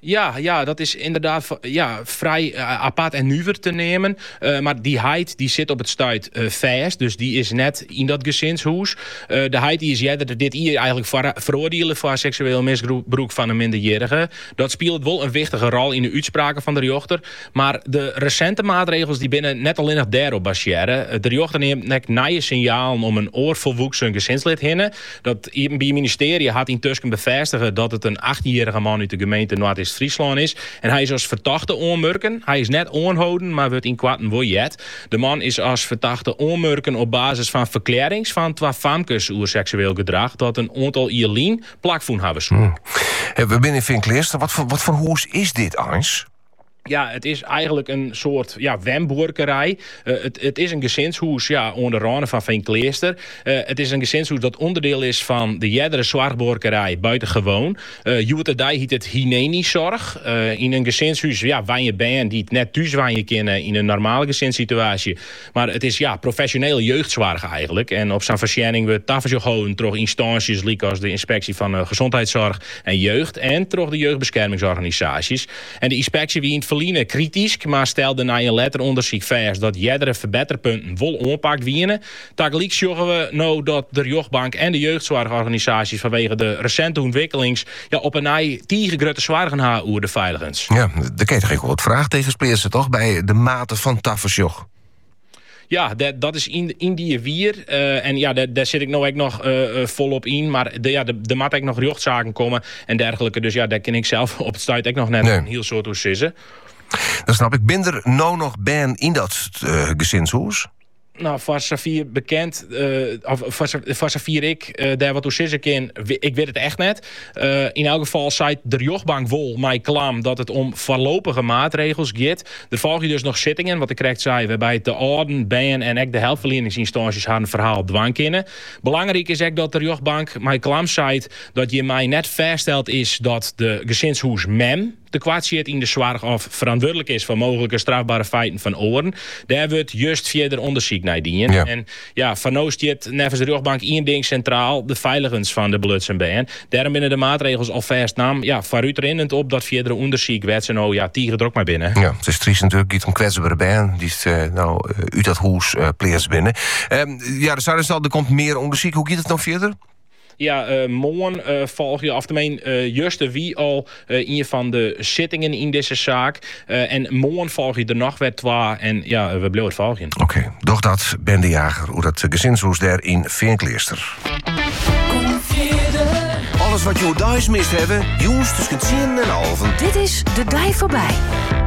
Ja, dat is inderdaad vrij apart en nuver te nemen. Maar die heid die zit op het stuit vast. Dus die is net in dat gezinshuis. De heid die is dat dit hier eigenlijk veroordelen voor seksueel misbruik van een minderjarige. Dat speelt wel een wichtige rol in de uitspraken van de rechter. Maar de recente maatregels die binnen net alleen nog daarop baseren. De rechter neemt net nieuwe signalen om een oorvolwassen gezinslid hinnen. Dat bij het ministerie had intussen bevestigen dat het een 18-jarige man uit de gemeente Noord-Friesland is. En hij is als verdachte onmurken. Hij is net onhouden, maar wordt in kwatten wojet. De man is als verdachte onmurken op basis van verklarings van 2 famkes over seksueel gedrag dat een aantal Ierlien plakvoen hebben. We binnen in Vinkleerster. Wat voor hoes is dit, Ans? Ja, het is eigenlijk een soort wemboerkerij. Het is een gezinshuis onder randen van Vinkleerster. Het is een gezinshuis dat onderdeel is van de jedere zwartboerkerij buitengewoon. Joeterdij heet het hygiëniezorg. In een gezinshuis waar je bent die het net thuis waar je kennen in een normale gezinssituatie. Maar het is professionele jeugdzorg eigenlijk. En op zijn verschijning wordt tafels gehouden door instanties als de inspectie van gezondheidszorg en jeugd en door de jeugdbeschermingsorganisaties. En de inspectie wie in het verliezen kritisch, maar stelde na een letteronderzoek vast dat jedere verbeterpunten wel aanpakt wienen. Tegelijk zorgen we nou dat de jeugdbank en de jeugdzorgorganisaties vanwege de recente ontwikkelings op een nij grote zwaar gaan over de veiligens. Ja, daar kun je toch ook wel wat vraag tegen spelen, toch? Bij de mate van tafelsjoch. Ja, dat is in die wier. En daar zit ik nou ook nog volop in. Maar er moet ook nog rechtszaken komen en dergelijke. Dus daar ken ik zelf op het stuit ook nog net een heel soort hoe zitten. Dat snap ik. Ben er nou nog ben in dat gezinshuis? Nou, voor Safir bekend, voor Safir ik daar wat hoe ken, ik weet het echt net. In elk geval zei de rechtbank wel mij klaam dat het om voorlopige maatregels gaat. Er volgen dus nog zittingen, wat ik correct zei, waarbij de orden, bijen en ook de hulpverleningsinstanties haar een verhaal dwang kennen. Belangrijk is ook dat de rechtbank mij klaam zei dat je mij net vaststelt is dat de gezinshuis mem te kwaad zit in de zwaar of verantwoordelijk is voor mogelijke strafbare feiten van oren. Daar wordt juist verder onderzoek naar dienen. En van nu staat nevens de rechtbank één ding centraal, de veiligens van de belutsen bijen. Daarom binnen de maatregels al vastnam, vooruit rinnend op dat verdere onderzoek werd ze nou tegen druk maar binnen. Ja, het is triest natuurlijk, het om kwetsbare bijen die is uit dat huis pleers binnen. Er komt meer onderzoek. Hoe gaat het nou verder? Ja, morgen volg je afgemeen juist wie al een van de zittingen in deze zaak. En morgen volg je er nog weer 2 en we blijven het volgen. Oké, doch dat Ben de Jager, hoe dat gezinshuis daar in Vinkleerster. Alles wat je thuis mist hebben, jongens tussen 10 en half. Dit is De Dij Voorbij.